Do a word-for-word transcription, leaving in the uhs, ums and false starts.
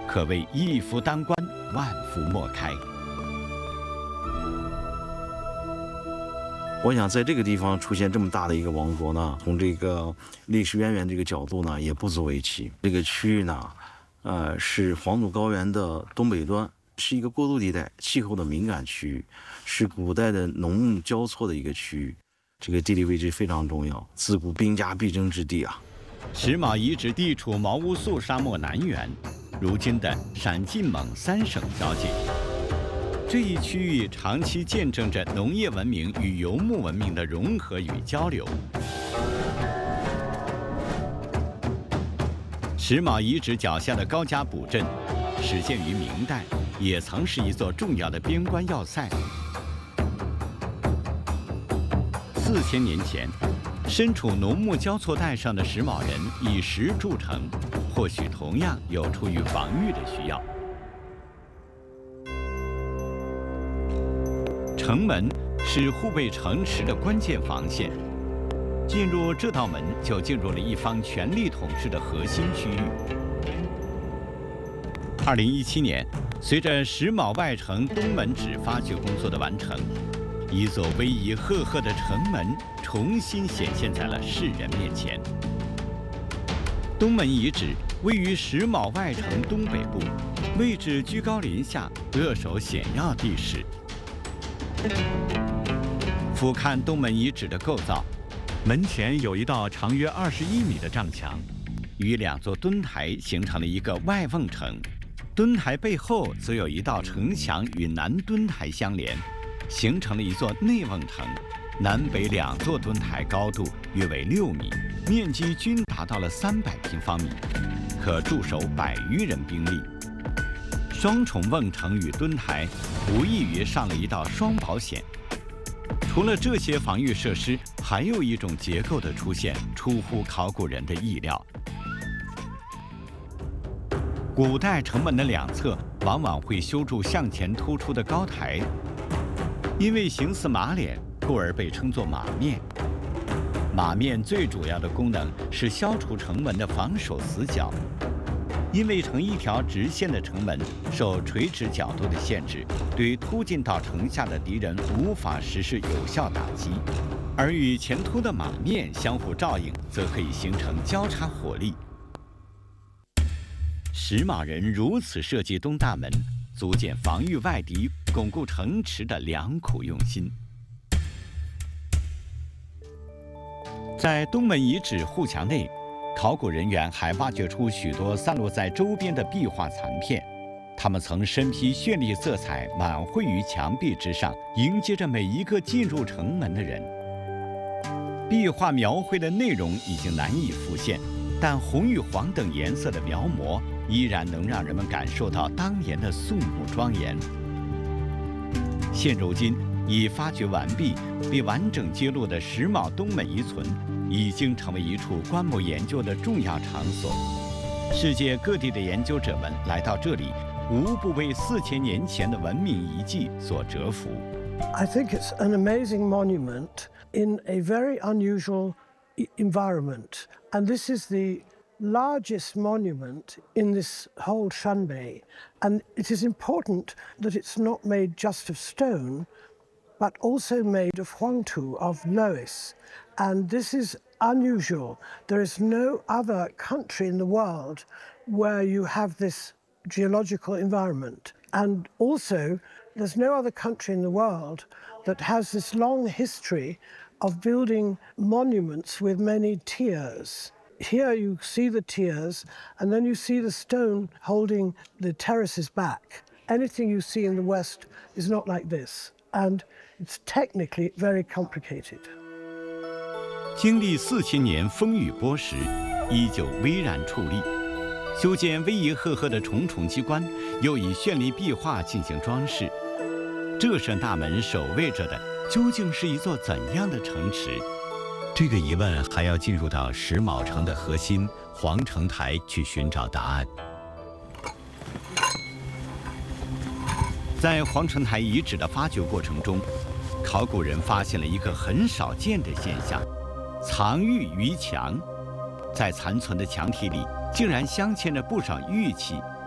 可谓一夫当关，万夫莫开。 我想在这个地方出现这么大的一个王国呢，从这个历史渊源这个角度呢，也不足为奇。这个区域呢，呃，是黄土高原的东北端，是一个过渡地带，气候的敏感区域，是古代的农牧交错的一个区域。这个地理位置非常重要，自古兵家必争之地啊。 石峁遗址地处毛乌素沙漠南缘，如今的陕晋蒙三省交界。这一区域长期见证着农业文明与游牧文明的融合与交流。石峁遗址脚下的高家堡镇，始建于明代，也曾是一座重要的边关要塞。四千年前，身处农牧交错带上的石峁人以石筑城，或许同样有出于防御的需要。城门是护卫城池的关键防线，进入这道门，就进入了一方权力统治的核心区域。二零一七年，随着石峁外城东门址发掘工作的完成，一座威仪赫赫的城门重新显现在了世人面前。东门遗址位于石峁外城东北部，位置居高临下，扼守险要地势。俯瞰东门遗址的构造，门前有一道长约二十一米的障墙，与两座墩台形成了一个外瓮城。墩台背后则有一道城墙与南墩台相连，形成了一座内瓮城。南北两座墩台高度约为六米，面积均达到了三百平方米，可驻守百余人兵力。双重瓮城与墩台无异于上了一道双保险。除了这些防御设施，还有一种结构的出现出乎考古人的意料。古代城门的两侧往往会修筑向前突出的高台，因为形似马脸，故而被称作马面。马面最主要的功能是消除城门的防守死角。因为成一条直线的城门受垂直角度的限制，对突进到城下的敌人无法实施有效打击，而与前突的马面相互照应，则可以形成交叉火力。石峁人如此设计东大门，足见防御外敌、巩固城池的良苦用心。在东门遗址护墙内，考古人员还挖掘出许多散落在周边的壁画残片，他们曾身披绚丽色彩，满绘于墙壁之上，迎接着每一个进入城门的人。壁画描绘的内容已经难以复现，但红与黄等颜色的描摹依然能让人们感受到当年的肃穆庄严。现如今已发掘完毕并完整揭露的石峁东门遗存，已经成为一处观摩研究的重要场所。世界各地的研究者们来到这里，无不为四千年前的文明遗迹所折服。 I think it's an amazing monument in a very unusual environment, and this is the largest monument in this whole Shanbei, and it is important that it's not made just of stone, but also made of huangtu, of loess. And this is unusual. There is no other country in the world where you have this geological environment. And also, there's no other country in the world that has this long history of building monuments with many tiers. Here you see the tiers, and then you see the stone holding the terraces back. Anything you see in the West is not like this, and it's technically very complicated. 经历四千年风雨波蚀，依旧巍然矗立。修建威仪赫赫的重重机关，又以绚丽壁画进行装饰。这扇大门守卫着的，究竟是一座怎样的城池？这个疑问还要进入到石峁城的核心皇城台去寻找答案。在皇城台遗址的发掘过程中，考古人发现了一个很少见的现象。 藏玉于墙，在残存的墙体里，竟然镶嵌着不少玉器，